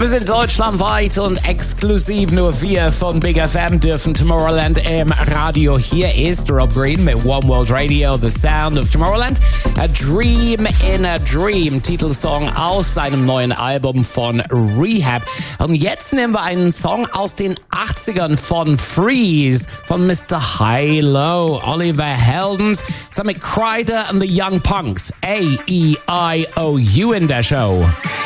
Wir sind deutschlandweit und exklusiv nur wir von Big FM dürfen Tomorrowland im Radio. Hier ist Rob Green mit One World Radio, The Sound of Tomorrowland. A Dream in a Dream, Titelsong aus seinem neuen Album von Rehab. Und jetzt nehmen wir einen Song aus den 80ern von Freeze, von Mr. Hi-Lo, Oliver Heldens, zusammen mit Kryder and the Young Punks. A-E-I-O-U in der Show.